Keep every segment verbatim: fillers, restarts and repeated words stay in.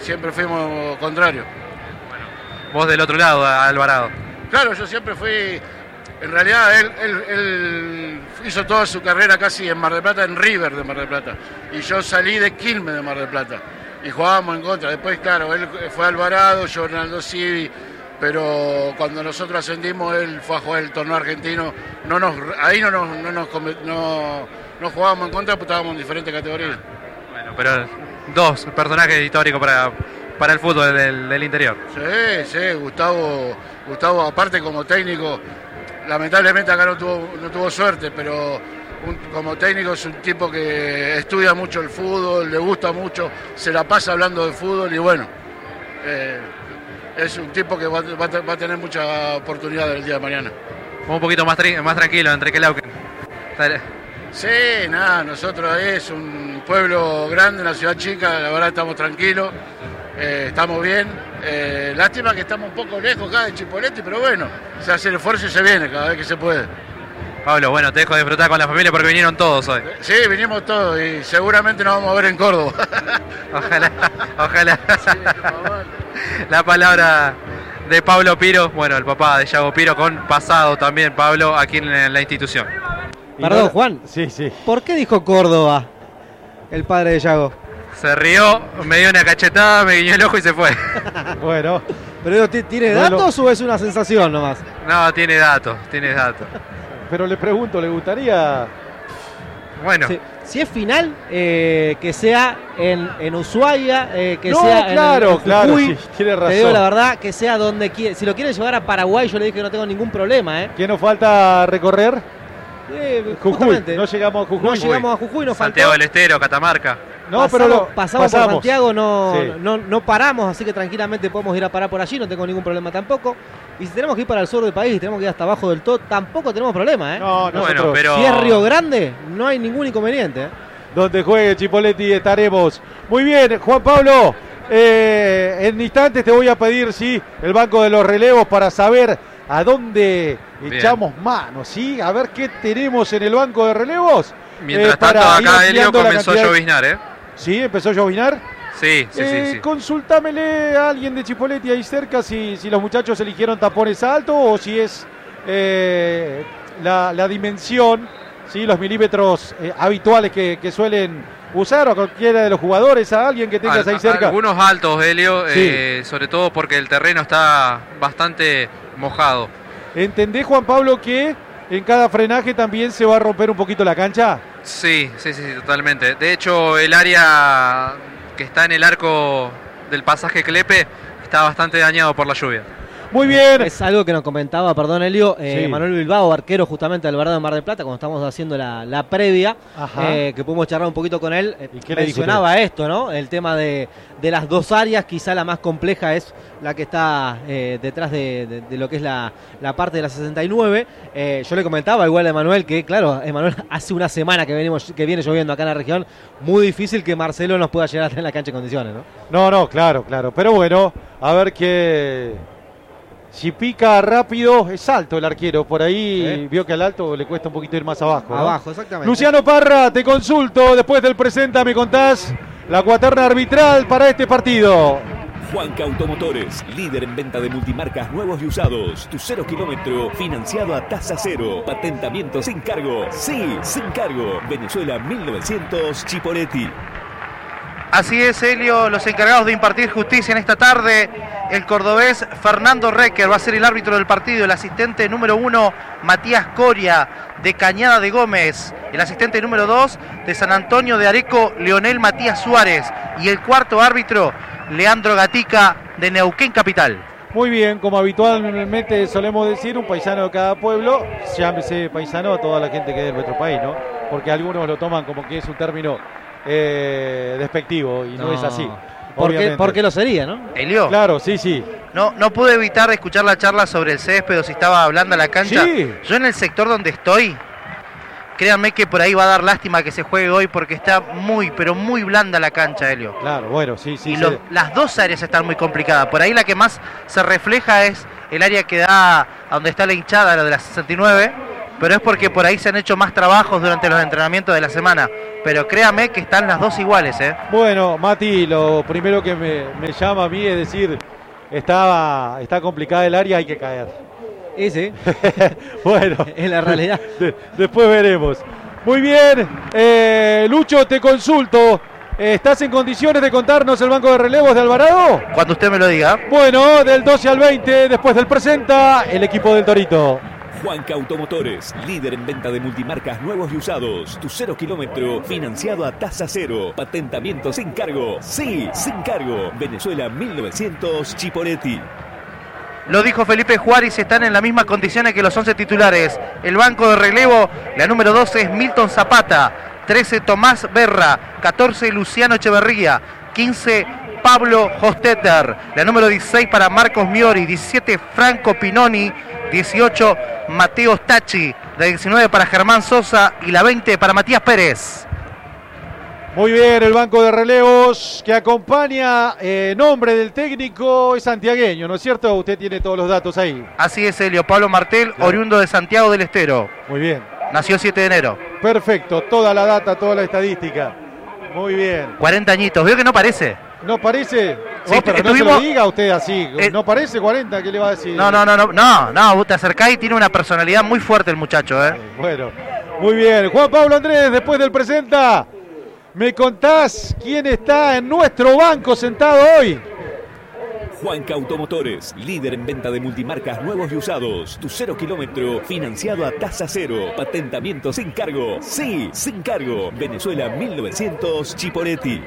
siempre fuimos contrarios. Bueno, vos del otro lado, Alvarado. Claro, yo siempre fui, en realidad él, él, él hizo toda su carrera casi en Mar del Plata, en River de Mar del Plata, y yo salí de Quilmes de Mar del Plata, y jugábamos en contra. Después, claro, él fue a Alvarado, yo Ronaldo Civi, pero cuando nosotros ascendimos, él fue a jugar el torneo argentino, no nos, ahí no nos, no, nos, no, no jugábamos en contra, porque estábamos en diferentes categorías. Bueno, pero dos personajes históricos para, para el fútbol del, del interior. Sí, sí, Gustavo, Gustavo aparte como técnico, lamentablemente acá no tuvo, no tuvo suerte, pero un, como técnico es un tipo que estudia mucho el fútbol, le gusta mucho, se la pasa hablando de fútbol y bueno, eh, es un tipo que va, va, va a tener mucha oportunidad el día de mañana. Un poquito más, tri, más tranquilo entre que Lauquen. Sí, nada, nosotros ahí es un pueblo grande, una ciudad chica, la verdad estamos tranquilos, eh, estamos bien. Eh, lástima que estamos un poco lejos acá de Chipoleti, pero bueno, se hace el esfuerzo y se viene cada vez que se puede. Pablo, bueno, te dejo disfrutar con la familia porque vinieron todos hoy. Sí, vinimos todos y seguramente nos vamos a ver en Córdoba. Ojalá, ojalá. Sí, la palabra de Pablo Piro, bueno, el papá de Yago Piro, con pasado también, Pablo, aquí en la institución. Perdón, no, Juan. Sí, sí. ¿Por qué dijo Córdoba el padre de Yago? Se rió, me dio una cachetada, me guiñó el ojo y se fue. Bueno. ¿Pero tiene datos bueno. o es una sensación nomás? No, tiene datos, tiene datos. Pero le pregunto, ¿le gustaría...? Bueno. Sí. Si es final, eh, que sea en, en Ushuaia, eh, que no, sea claro, en, en claro, Jujuy. Sí, tiene razón. Te digo la verdad, que sea donde quiere. Si lo quieren llevar a Paraguay, yo le dije que no tengo ningún problema. ¿eh? ¿Qué nos falta recorrer? Eh, Jujuy, no llegamos a Jujuy. No llegamos a Jujuy, nos Santiago faltó. del Estero, Catamarca. No, pasamos, pero lo, pasamos, pasamos por Santiago, no, sí. no, no paramos, así que tranquilamente podemos ir a parar por allí, no tengo ningún problema tampoco. Y si tenemos que ir para el sur del país, tenemos que ir hasta abajo del todo, tampoco tenemos problema. ¿eh? No, no, bueno, pero... Si es Río Grande, no hay ningún inconveniente. ¿eh? Donde juegue Chipoleti estaremos. Muy bien, Juan Pablo, eh, en instantes te voy a pedir, sí, el banco de los relevos para saber a dónde bien. echamos mano, ¿sí? A ver qué tenemos en el banco de relevos. Mientras eh, tanto, acá Helio comenzó a lloviznar, ¿eh? ¿Sí? ¿Empezó a lloviznar? Sí, sí, eh, sí, sí. Consultámele a alguien de Chipoleti ahí cerca si, si los muchachos eligieron tapones altos o si es eh, la, la dimensión, ¿sí? Los milímetros eh, habituales que, que suelen usar o cualquiera de los jugadores, a alguien que tengas Al, ahí cerca. Algunos altos, Helio, sí. eh, sobre todo porque el terreno está bastante mojado. ¿Entendés, Juan Pablo, que en cada frenaje también se va a romper un poquito la cancha? Sí, sí, sí, totalmente. De hecho, el área que está en el arco del pasaje Clepe está bastante dañado por la lluvia. Muy bien. Es algo que nos comentaba, perdón, Helio, eh, sí. Manuel Bilbao, arquero justamente del Alvarado de Mar del Plata, cuando estamos haciendo la, la previa, eh, que pudimos charlar un poquito con él, eh, mencionaba esto, ¿no? El tema de, de las dos áreas, quizá la más compleja es la que está eh, detrás de, de, de lo que es la, la parte de la sesenta y nueve. Eh, yo le comentaba igual a Emanuel que, claro, Emanuel hace una semana que venimos que viene lloviendo acá en la región, muy difícil que Marcelo nos pueda llegar a tener la cancha en condiciones, ¿no? No, no, claro, claro. Pero bueno, a ver qué... Si pica rápido, es alto el arquero. Por ahí ¿Eh? vio que al alto le cuesta un poquito ir más abajo. ¿no? Abajo, exactamente. Luciano Parra, te consulto. Después del presenta me contás la cuaterna arbitral para este partido. Juanca Automotores, líder en venta de multimarcas nuevos y usados. Tu cero kilómetro financiado a tasa cero. Patentamiento sin cargo. Sí, sin cargo. Venezuela mil novecientos, Chipoleti. Así es, Helio, los encargados de impartir justicia en esta tarde, el cordobés Fernando Recker va a ser el árbitro del partido, el asistente número uno, Matías Coria, de Cañada de Gómez, el asistente número dos, de San Antonio de Areco, Leonel Matías Suárez, y el cuarto árbitro, Leandro Gatica, de Neuquén Capital. Muy bien, como habitualmente solemos decir, un paisano de cada pueblo, llámese paisano a toda la gente que es de nuestro país, ¿no? Porque algunos lo toman como que es un término Eh, despectivo y no, no es así. ¿Por qué, ¿Por qué lo sería, no? Elio. Claro, sí, sí. No, no pude evitar escuchar la charla sobre el césped o si estaba blanda la cancha. Sí. Yo en el sector donde estoy, créanme que por ahí va a dar lástima que se juegue hoy porque está muy, pero muy blanda la cancha, Helio. Claro, bueno, sí, sí. Y sí. Lo, las dos áreas están muy complicadas. Por ahí la que más se refleja es el área que da a donde está la hinchada, la de la sesenta y nueve. pero es porque por ahí se han hecho más trabajos durante los entrenamientos de la semana. Pero créame que están las dos iguales, ¿eh? Bueno, Mati, lo primero que me, me llama a mí es decir, estaba, está complicada el área, hay que caer. Y sí. Bueno, es la realidad. De, después veremos. Muy bien, eh, Lucho, te consulto. ¿Estás en condiciones de contarnos el banco de relevos de Alvarado? Cuando usted me lo diga. Bueno, del doce al veinte, después del presenta, el equipo del Torito. Juanca Automotores, líder en venta de multimarcas nuevos y usados. Tu cero kilómetro financiado a tasa cero. Patentamiento sin cargo. Sí, sin cargo. Venezuela mil novecientos, Chipoletti. Lo dijo Felipe Juárez, están en las mismas condiciones que los once titulares. El banco de relevo, la número doce es Milton Zapata, trece Tomás Berra, catorce Luciano Echeverría, quince Pablo Hostetter, la número dieciséis para Marcos Miori, diecisiete Franco Pinoni, dieciocho Mateo Stacchi, la diecinueve para Germán Sosa y la veinte para Matías Pérez. Muy bien, el banco de relevos que acompaña, eh, nombre del técnico es santiagueño, ¿no es cierto? Usted tiene todos los datos ahí. Así es, Helio, Pablo Martel, claro. Oriundo de Santiago del Estero. Muy bien. Nació siete de enero. Perfecto, toda la data, toda la estadística. Muy bien. cuarenta añitos, ¿veo que no parece? ¿No parece? Sí, oh, pero estuvimos... no se lo diga usted así. Eh... ¿No parece cuarenta? ¿Qué le va a decir? No, no, no, no, no, no, te acercás y tiene una personalidad muy fuerte el muchacho, ¿eh? Bueno, muy bien. Juan Pablo Andrés, después del presenta, ¿me contás quién está en nuestro banco sentado hoy? Juanca Automotores, líder en venta de multimarcas nuevos y usados. Tu cero kilómetro financiado a tasa cero. Patentamiento sin cargo. Sí, sin cargo. Venezuela mil novecientos, Chipoletti.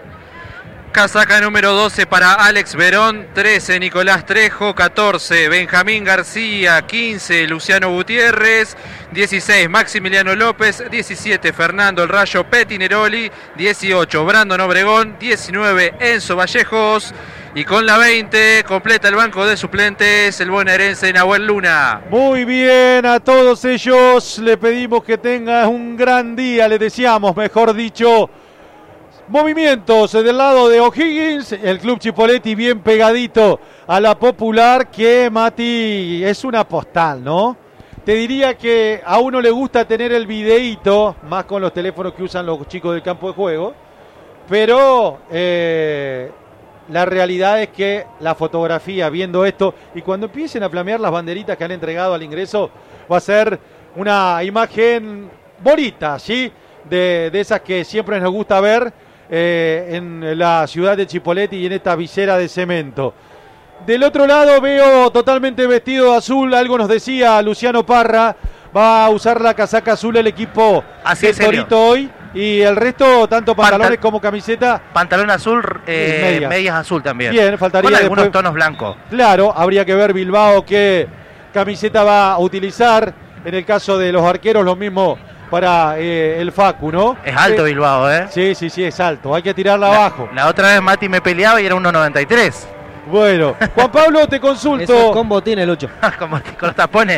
Casaca número doce para Alex Verón, trece Nicolás Trejo, catorce Benjamín García, quince Luciano Gutiérrez, dieciséis Maximiliano López, diecisiete Fernando El Rayo Petineroli, dieciocho Brandon Obregón, diecinueve Enzo Vallejos y con la veinte completa el banco de suplentes el bonaerense Nahuel Luna. Muy bien, a todos ellos le pedimos que tengan un gran día, les deseamos, mejor dicho. Movimientos del lado de O'Higgins, el club Chipoletti bien pegadito a la Popular, que Mati es una postal, ¿no? Te diría que a uno le gusta tener el videíto, más con los teléfonos que usan los chicos del campo de juego, pero eh, la realidad es que la fotografía, viendo esto, y cuando empiecen a flamear las banderitas que han entregado al ingreso, va a ser una imagen bonita, ¿sí? De, de esas que siempre nos gusta ver eh, en la ciudad de Chipoletti y en esta visera de cemento. Del otro lado veo totalmente vestido de azul, algo nos decía Luciano Parra, va a usar la casaca azul el equipo Así del Torito hoy, y el resto, tanto pantalones Pantal como camiseta. Pantalón azul, eh, medias. medias azul también. Bien, faltaría con algunos después, tonos blancos. Claro, habría que ver Bilbao qué camiseta va a utilizar, en el caso de los arqueros lo mismo para eh, el Facu, ¿no? Es alto eh, Bilbao, ¿eh? Sí, sí, sí, es alto, hay que tirarla la, abajo. La otra vez Mati me peleaba y era uno noventa y tres. Bueno, Juan Pablo, te consulto. Eso es combo tiene Lucho. Como con los tapones.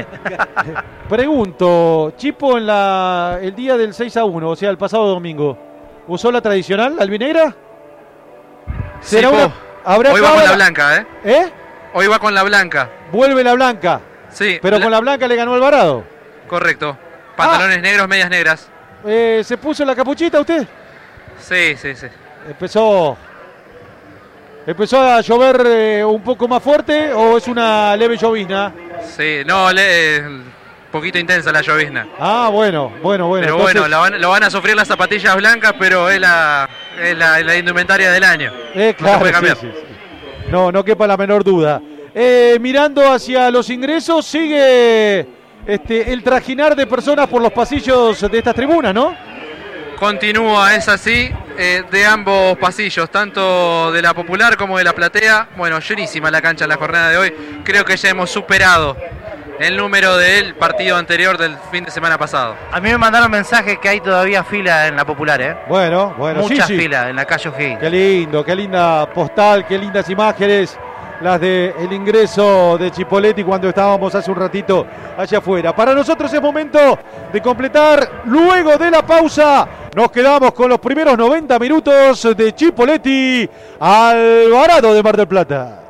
Pregunto, Chipo en la el día del seis a uno, o sea, el pasado domingo, ¿usó la tradicional, la albinegra? ¿Será sí, una, ¿habrá hoy va con la blanca, ¿eh? ¿Eh? Hoy va con la blanca. Vuelve la blanca. Sí. Pero la... con la blanca le ganó Alvarado. Correcto. Pantalones ah. negros, medias negras. Eh, ¿Se puso la capuchita usted? Sí, sí, sí. Empezó... ¿Empezó a llover eh, un poco más fuerte o es una leve llovizna? Sí, no, le, un poquito intensa la llovizna. Ah, bueno, bueno, bueno. Pero entonces... bueno, la van, lo van a sufrir las zapatillas blancas, pero es la, es la, la indumentaria del año. Eh, claro, no se puede cambiar. Sí, sí, sí. No, no quepa la menor duda. Eh, mirando hacia los ingresos, sigue este, el trajinar de personas por los pasillos de estas tribunas, ¿no? Continúa, es así, eh, de ambos pasillos, tanto de la Popular como de la Platea. Bueno, llenísima la cancha en la jornada de hoy. Creo que ya hemos superado el número del partido anterior del fin de semana pasado. A mí me mandaron mensajes que hay todavía fila en la Popular, ¿eh? Bueno, bueno. Muchas sí, sí. filas en la calle O'Higgins. Qué lindo, qué linda postal, qué lindas imágenes. Las del ingreso de Chipoletti cuando estábamos hace un ratito allá afuera. Para nosotros es momento de completar, luego de la pausa, nos quedamos con los primeros noventa minutos de Chipoletti Alvarado de Mar del Plata.